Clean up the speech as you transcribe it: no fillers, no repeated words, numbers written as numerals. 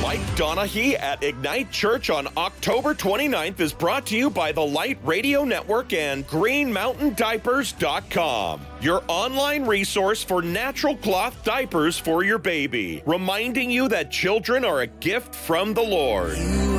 Mike Donaghy at Ignite Church on October 29th is brought to you by the Light Radio Network and GreenMountainDiapers.com, your online resource for natural cloth diapers for your baby, reminding you that children are a gift from the Lord.